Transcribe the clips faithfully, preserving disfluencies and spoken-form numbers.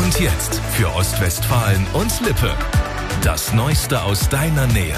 Und jetzt für Ostwestfalen und Lippe. Das Neueste aus deiner Nähe.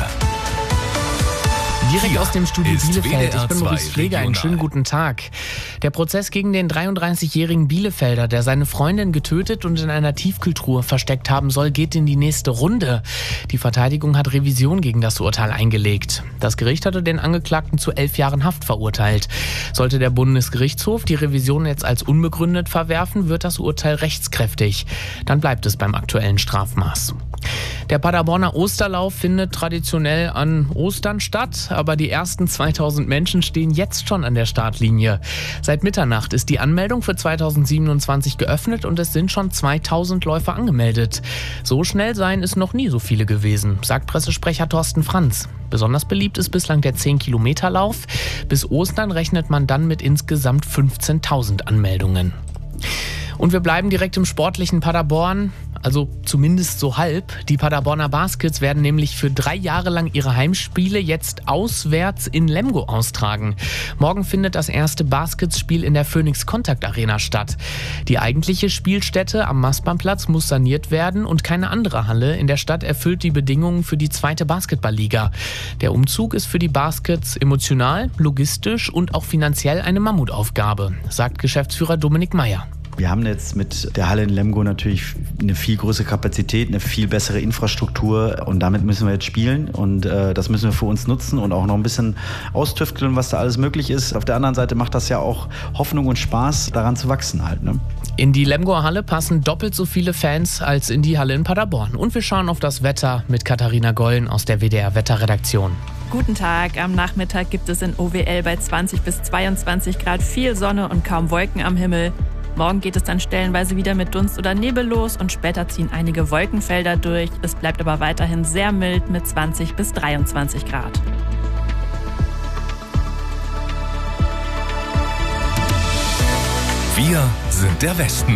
Direkt Hier aus dem Studio ist Bielefeld. Ich bin W D R Maurice zwei Pfleger. Einen schönen Regional. guten Tag. Der Prozess gegen den dreiunddreißigjährigen Bielefelder, der seine Freundin getötet und in einer Tiefkühltruhe versteckt haben soll, geht in die nächste Runde. Die Verteidigung hat Revision gegen das Urteil eingelegt. Das Gericht hatte den Angeklagten zu elf Jahren Haft verurteilt. Sollte der Bundesgerichtshof die Revision jetzt als unbegründet verwerfen, wird das Urteil rechtskräftig. Dann bleibt es beim aktuellen Strafmaß. Der Paderborner Osterlauf findet traditionell an Ostern statt, aber die ersten zweitausend Menschen stehen jetzt schon an der Startlinie. Seit Mitternacht ist die Anmeldung für zweitausendsiebenundzwanzig geöffnet und es sind schon zweitausend Läufer angemeldet. So schnell seien es noch nie so viele gewesen, sagt Pressesprecher Thorsten Franz. Besonders beliebt ist bislang der zehn-Kilometer-Lauf. Bis Ostern rechnet man dann mit insgesamt fünfzehntausend Anmeldungen. Und wir bleiben direkt im sportlichen Paderborn, also zumindest so halb. Die Paderborner Baskets werden nämlich für drei Jahre lang ihre Heimspiele jetzt auswärts in Lemgo austragen. Morgen findet das erste Basketspiel in der Phoenix Contact Arena statt. Die eigentliche Spielstätte am Mastbahnplatz muss saniert werden und keine andere Halle in der Stadt erfüllt die Bedingungen für die zweite Basketballliga. Der Umzug ist für die Baskets emotional, logistisch und auch finanziell eine Mammutaufgabe, sagt Geschäftsführer Dominik Meyer. Wir haben jetzt mit der Halle in Lemgo natürlich eine viel größere Kapazität, eine viel bessere Infrastruktur und damit müssen wir jetzt spielen und äh, das müssen wir für uns nutzen und auch noch ein bisschen austüfteln, was da alles möglich ist. Auf der anderen Seite macht das ja auch Hoffnung und Spaß, daran zu wachsen halt, ne? In die Lemgoer Halle passen doppelt so viele Fans als in die Halle in Paderborn. Und wir schauen auf das Wetter mit Katharina Gollen aus der W D R Wetterredaktion. Guten Tag. Am Nachmittag gibt es in O W L bei zwanzig bis zweiundzwanzig Grad viel Sonne und kaum Wolken am Himmel. Morgen geht es dann stellenweise wieder mit Dunst oder Nebel los und später ziehen einige Wolkenfelder durch. Es bleibt aber weiterhin sehr mild mit zwanzig bis dreiundzwanzig Grad. Wir sind der Westen.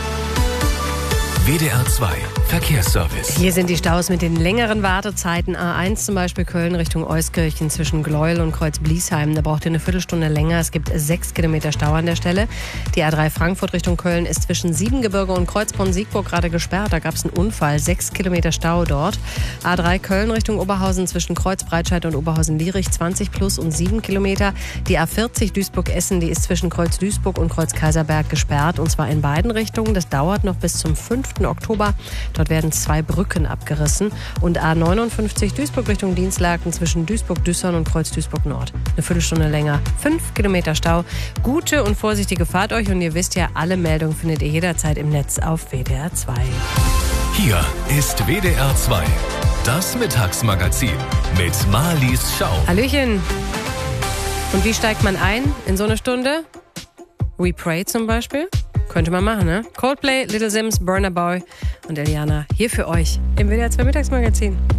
W D R zwei Verkehrsservice. Hier sind die Staus mit den längeren Wartezeiten. A eins zum Beispiel Köln Richtung Euskirchen zwischen Gleuel und Kreuz-Bliesheim. Da braucht ihr eine Viertelstunde länger. Es gibt sechs Kilometer Stau an der Stelle. Die A drei Frankfurt Richtung Köln ist zwischen Siebengebirge und Kreuzbronn-Siegburg gerade gesperrt. Da gab es einen Unfall. Sechs Kilometer Stau dort. A drei Köln Richtung Oberhausen zwischen Kreuz-Breitscheid und Oberhausen-Lierich zwanzig plus und sieben Kilometer. Die A vierzig Duisburg-Essen, die ist zwischen Kreuz-Duisburg und Kreuz-Kaiserberg gesperrt. Und zwar in beiden Richtungen. Das dauert noch bis zum fünften Oktober. Dort werden zwei Brücken abgerissen. Und A neunundfünfzig Duisburg Richtung Dienstlaken zwischen Duisburg-Düssern und Kreuz-Duisburg-Nord. Eine Viertelstunde länger. Fünf Kilometer Stau. Gute und vorsichtige Fahrt euch. Und ihr wisst ja, alle Meldungen findet ihr jederzeit im Netz auf W D R zwei. Hier ist W D R zwei. Das Mittagsmagazin mit Marlies Schau. Hallöchen. Und wie steigt man ein in so eine Stunde? We Pray zum Beispiel. Könnte man machen, ne? Coldplay, Little Sims, Burna Boy und Eliana hier für euch im W D R zwei Mittagsmagazin.